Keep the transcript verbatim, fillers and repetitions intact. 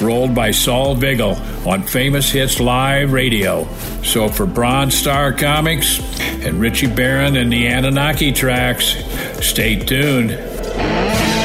rolled by Saul Vigil on Famous Hits Live Radio. So for Bronze Star Comics and Richie Barron and the Anunnaki tracks, stay tuned.